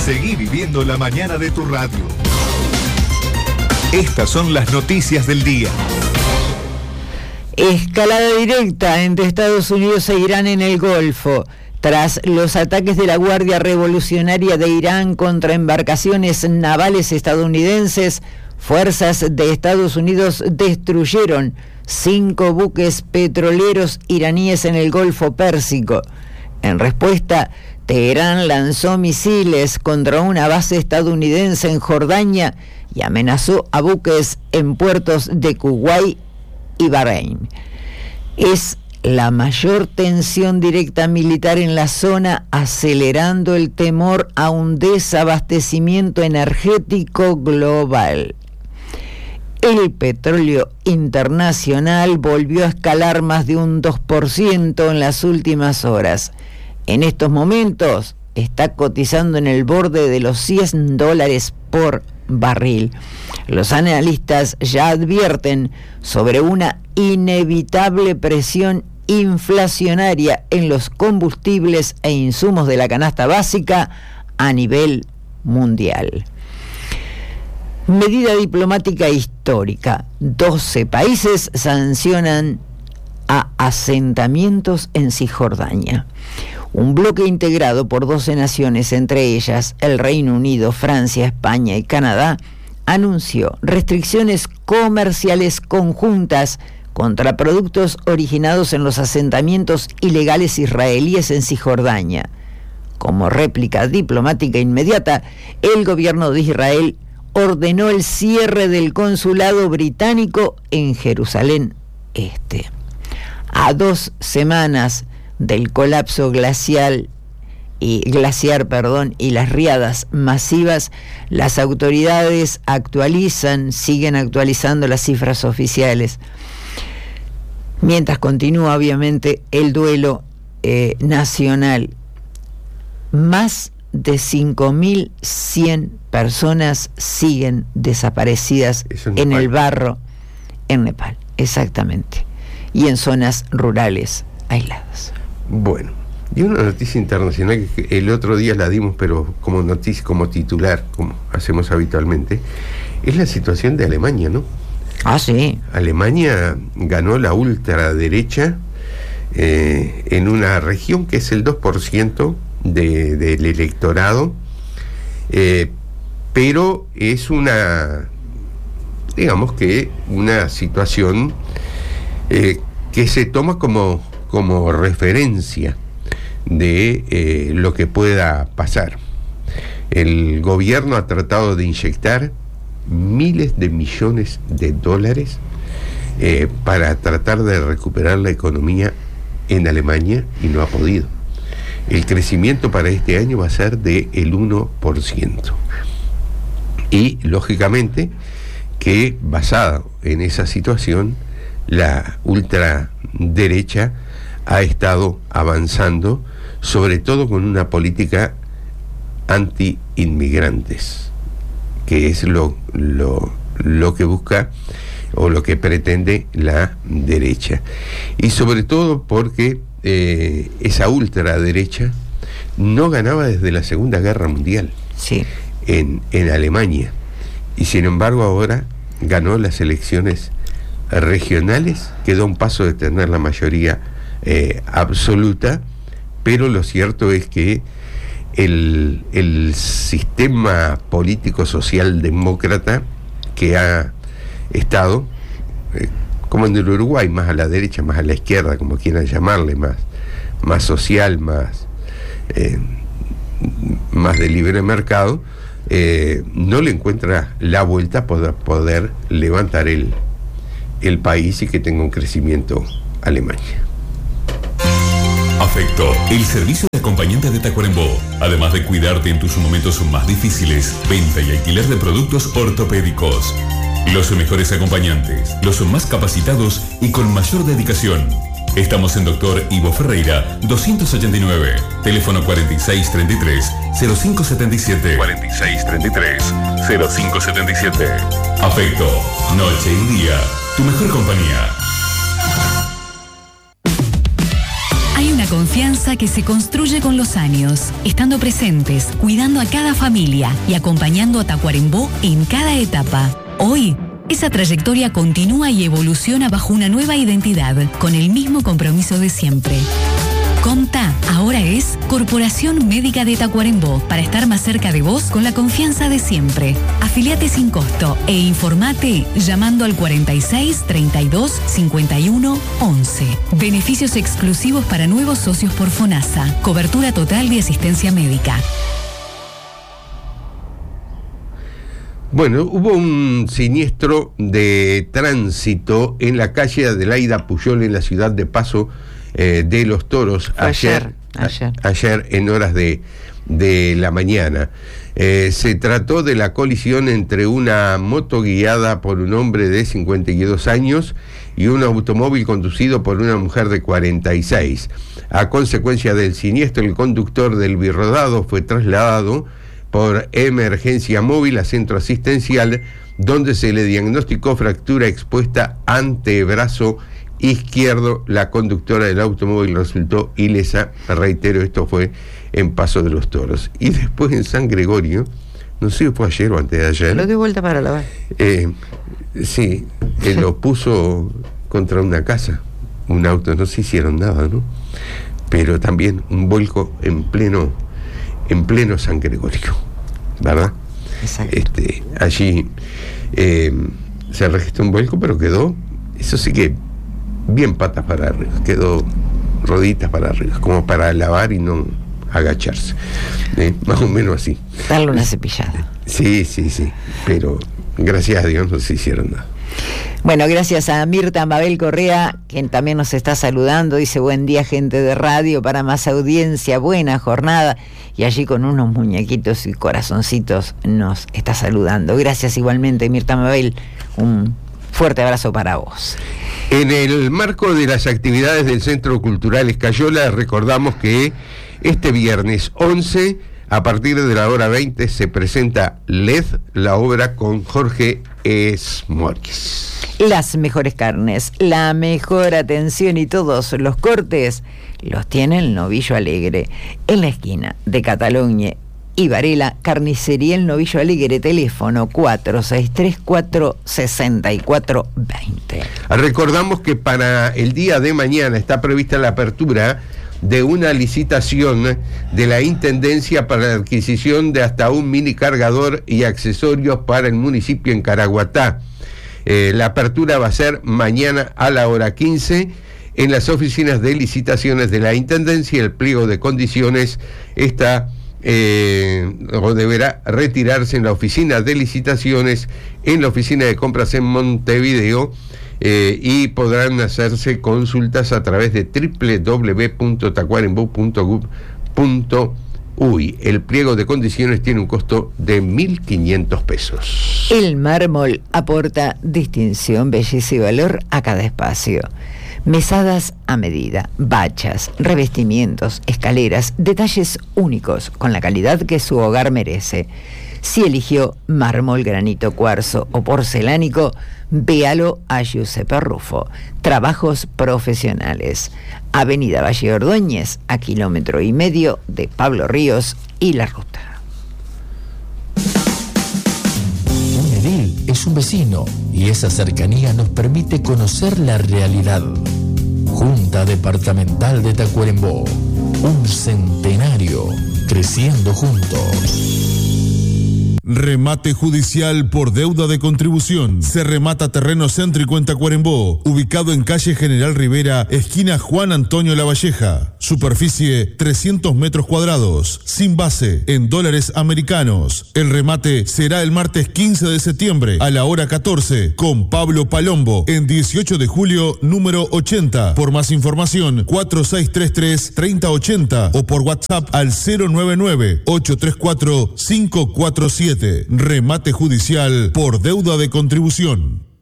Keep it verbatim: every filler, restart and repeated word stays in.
Seguí viviendo la mañana de tu radio. Estas son las noticias del día. Escalada directa entre Estados Unidos e Irán en el Golfo. Tras los ataques de la Guardia Revolucionaria de Irán contra embarcaciones navales estadounidenses, fuerzas de Estados Unidos destruyeron cinco buques petroleros iraníes en el Golfo Pérsico. En respuesta, Teherán lanzó misiles contra una base estadounidense en Jordania y amenazó a buques en puertos de Kuwait y Bahrein. Es la mayor tensión directa militar en la zona, acelerando el temor a un desabastecimiento energético global. El petróleo internacional volvió a escalar más de un dos por ciento en las últimas horas. En estos momentos está cotizando en el borde de los cien dólares por barril. Los analistas ya advierten sobre una inevitable presión inflacionaria en los combustibles e insumos de la canasta básica a nivel mundial. Medida diplomática histórica. doce países sancionan a asentamientos en Cisjordania. Un bloque integrado por doce naciones, entre ellas el Reino Unido, Francia, España y Canadá, anunció restricciones comerciales conjuntas contra productos originados en los asentamientos ilegales israelíes en Cisjordania. Como réplica diplomática inmediata, el gobierno de Israel ordenó el cierre del consulado británico en Jerusalén Este. A dos semanas del colapso glacial y glaciar, perdón, y las riadas masivas, las autoridades actualizan, siguen actualizando las cifras oficiales. Mientras continúa, obviamente, el duelo eh, nacional. Más de cinco mil cien personas siguen desaparecidas en, en el barro en Nepal, exactamente, y en zonas rurales aisladas. Bueno, y una noticia internacional que el otro día la dimos, pero como noticia, como titular, como hacemos habitualmente, es la situación de Alemania, ¿no? Ah, sí. Alemania ganó la ultraderecha eh, en una región que es el dos por ciento de, del electorado, eh, pero es una, digamos que una situación eh, que se toma como, como referencia de eh, lo que pueda pasar. El gobierno ha tratado de inyectar miles de millones de dólares eh, para tratar de recuperar la economía en Alemania y no ha podido. El crecimiento para este año va a ser de el uno por ciento. Y, lógicamente, que basado en esa situación, la ultraderecha ha estado avanzando, sobre todo con una política anti-inmigrantes, que es lo, lo, lo que busca o lo que pretende la derecha. Y sobre todo porque eh, esa ultraderecha no ganaba desde la Segunda Guerra Mundial, sí, en, en Alemania, y sin embargo ahora ganó las elecciones regionales, quedó a un paso de tener la mayoría eh, absoluta, pero lo cierto es que el, el sistema político socialdemócrata que ha estado, eh, como en el Uruguay, más a la derecha, más a la izquierda, como quieran llamarle, más, más social, más, eh, más de libre mercado, eh, no le encuentra la vuelta para poder, poder levantar el, el país y que tenga un crecimiento Alemania. Afecto, el servicio de acompañante de Tacuarembó. Además de cuidarte en tus momentos más difíciles, venta y alquiler de productos ortopédicos. Los mejores acompañantes, los más capacitados y con mayor dedicación. Estamos en Doctor Ivo Ferreira, doscientos ochenta y nueve, teléfono cuarenta y seis treinta y tres, cero cinco setenta y siete. cuarenta y seis treinta y tres, cero cinco setenta y siete. Afecto, noche y día, tu mejor compañía. Hay una una confianza que se construye con los años, estando presentes, cuidando a cada familia y acompañando a Tacuarembó en cada etapa. Hoy, esa trayectoria continúa y evoluciona bajo una nueva identidad, con el mismo compromiso de siempre. Comta ahora es Corporación Médica de Tacuarembó, para estar más cerca de vos con la confianza de siempre. Afiliate sin costo e informate llamando al cuarenta y seis, treinta y dos, cincuenta y uno, once. Beneficios exclusivos para nuevos socios por FONASA. Cobertura total de asistencia médica. Bueno, hubo un siniestro de tránsito en la calle Adelaida Puyol, en la ciudad de Paso eh, de los Toros, ayer, ayer, a, ayer en horas de, de la mañana. Eh, se trató de la colisión entre una moto guiada por un hombre de cincuenta y dos años y un automóvil conducido por una mujer de cuarenta y seis. A consecuencia del siniestro, el conductor del birrodado fue trasladado por emergencia móvil a centro asistencial, donde se le diagnosticó fractura expuesta antebrazo izquierdo. La conductora del automóvil resultó ilesa. Reitero, esto fue en Paso de los Toros. Y después en San Gregorio, no sé si fue ayer o antes de ayer. Lo di vuelta para lavar. Eh, sí, eh, lo puso contra una casa, un auto, no se hicieron nada, ¿no? Pero también un vuelco en pleno, en pleno San Gregorio, ¿verdad? Exacto. Este, allí eh, se registró un vuelco, pero quedó, eso sí que bien patas para arriba, quedó roditas para arriba, como para lavar y no agacharse, ¿eh? Más o menos así. Darle una cepillada. Sí, sí, sí, pero gracias a Dios no se hicieron nada. Bueno, gracias a Mirta Mabel Correa, quien también nos está saludando. Dice: buen día, gente de radio, para más audiencia, buena jornada. Y allí con unos muñequitos y corazoncitos nos está saludando. Gracias igualmente, Mirta Mabel. Un fuerte abrazo para vos. En el marco de las actividades del Centro Cultural Escayola, recordamos que este viernes once, a partir de la hora veinte, se presenta L E D, la obra con Jorge Esmorquis. Las mejores carnes, la mejor atención y todos los cortes los tiene el Novillo Alegre, en la esquina de Cataluña y Varela. Carnicería El Novillo Alegre, teléfono cuatro seis tres cuatro, seis cuatro dos cero. Recordamos que para el día de mañana está prevista la apertura de una licitación de la Intendencia para la adquisición de hasta un mini cargador y accesorios para el municipio en Caraguatá. Eh, la apertura va a ser mañana a la hora quince en las oficinas de licitaciones de la Intendencia. El pliego de condiciones está eh, o deberá retirarse en la oficina de licitaciones, en la oficina de compras en Montevideo. Eh, y podrán hacerse consultas a través de doble u doble u doble u punto tacuarembó punto gov punto uy. El pliego de condiciones tiene un costo de mil quinientos pesos. El mármol aporta distinción, belleza y valor a cada espacio. Mesadas a medida, bachas, revestimientos, escaleras, detalles únicos con la calidad que su hogar merece. Si eligió mármol, granito, cuarzo o porcelánico, véalo a Giuseppe Rufo. Trabajos profesionales. Avenida Valle Ordóñez, a kilómetro y medio de Pablo Ríos y La Ruta. Un edil es un vecino y esa cercanía nos permite conocer la realidad. Junta Departamental de Tacuarembó, un centenario creciendo juntos. Remate judicial por deuda de contribución. Se remata terreno céntrico en Tacuarembó, ubicado en calle General Rivera, esquina Juan Antonio Lavalleja. Superficie trescientos metros cuadrados, sin base, en dólares americanos. El remate será el martes quince de septiembre a la hora catorce con Pablo Palombo en dieciocho de julio número ochenta. Por más información cuatro seis tres tres, tres cero ocho cero o por WhatsApp al cero nueve nueve, ocho tres cuatro, cinco cuatro siete. Remate judicial por deuda de contribución.